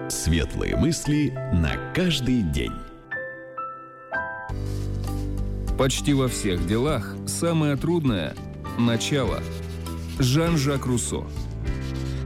Светлые мысли на каждый день. Почти во всех делах самое трудное – начало. Жан-Жак Руссо.